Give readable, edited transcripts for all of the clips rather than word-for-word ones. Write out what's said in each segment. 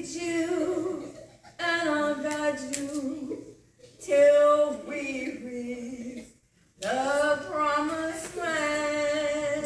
lead you and I'll guide you till we reach the promised land.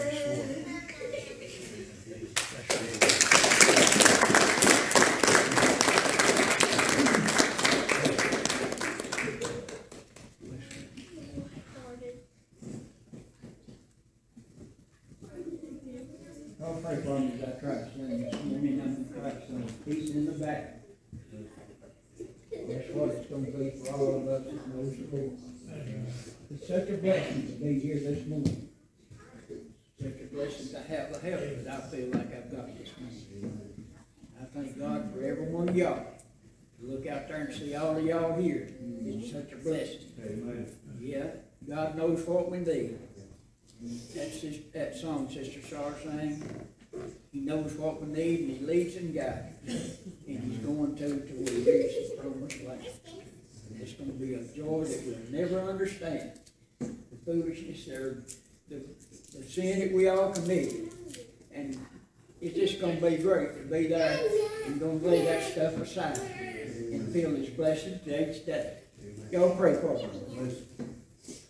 I'll pray for you as I try to sing this morning. I'm trying to sing peace in the back. That's what it's going to be for all of us that knows the Lord. It's such a blessing to be here this morning. Such a blessing to have the help that I feel like I've got this morning. I thank God for every one of y'all. To look out there and see all of y'all here. It's such a blessing. Amen. Yeah, God knows what we need. That's just, that song Sister Sarah sang. He knows what we need and He leads and guides. And He's going to we reach the promised land. And it's going to be a joy that we'll never understand. The foolishness or the sin that we all committed. And it's just going to be great to be there and going to lay that stuff aside and feel His blessings each day. Y'all pray for me.